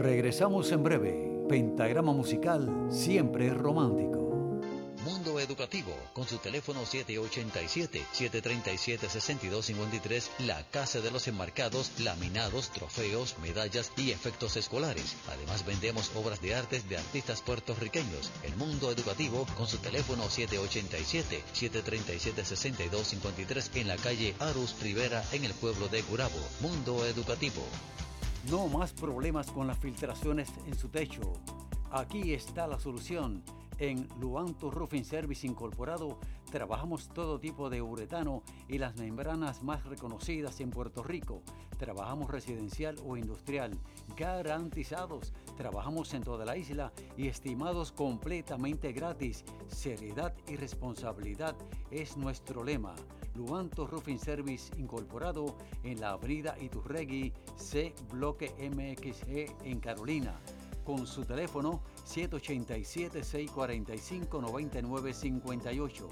Regresamos en breve. Pentagrama Musical siempre es romántico. Mundo Educativo, con su teléfono 787-737-6253, la casa de los enmarcados, laminados, trofeos, medallas y efectos escolares. Además vendemos obras de artes de artistas puertorriqueños. El Mundo Educativo, con su teléfono 787-737-6253, en la calle Arus Rivera, en el pueblo de Gurabo. Mundo Educativo. No más problemas con las filtraciones en su techo. Aquí está la solución. En Luanto Roofing Service Incorporado trabajamos todo tipo de uretano y las membranas más reconocidas en Puerto Rico. Trabajamos residencial o industrial, garantizados. Trabajamos en toda la isla y estimados completamente gratis. Seriedad y responsabilidad es nuestro lema. Luanto Roofing Service Incorporado en la avenida Iturregui, C Bloque MXG en Carolina. Con su teléfono 787-645-9958,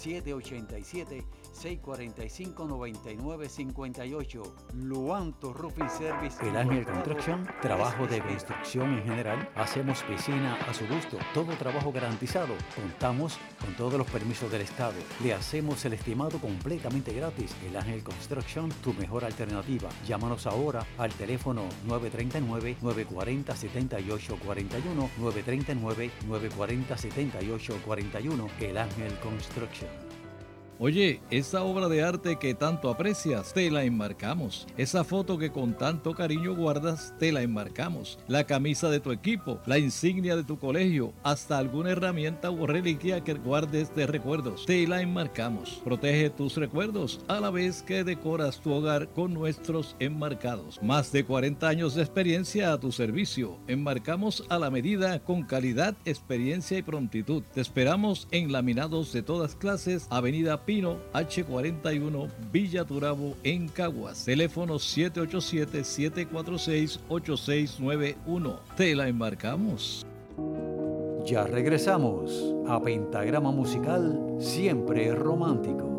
787-645-9958. Luanto Roofing Service. El Ángel Construction, trabajo de construcción en general. Hacemos piscina a su gusto, todo trabajo garantizado. Contamos con todos los permisos del Estado. Le hacemos el estimado completamente gratis. El Ángel Construction, tu mejor alternativa. Llámanos ahora al teléfono 939-940-7841, 939-940-7841. El Ángel Construction. Oye, esa obra de arte que tanto aprecias, te la enmarcamos. Esa foto que con tanto cariño guardas, te la enmarcamos. La camisa de tu equipo, la insignia de tu colegio, hasta alguna herramienta o reliquia que guardes de recuerdos, te la enmarcamos. Protege tus recuerdos a la vez que decoras tu hogar con nuestros enmarcados. Más de 40 años de experiencia a tu servicio. Enmarcamos a la medida, con calidad, experiencia y prontitud. Te esperamos en laminados de todas clases, Avenida Pino, H41, Villa Turabo, en Caguas. Teléfono 787-746-8691. Te la enmarcamos. Ya regresamos a Pentagrama Musical, siempre romántico.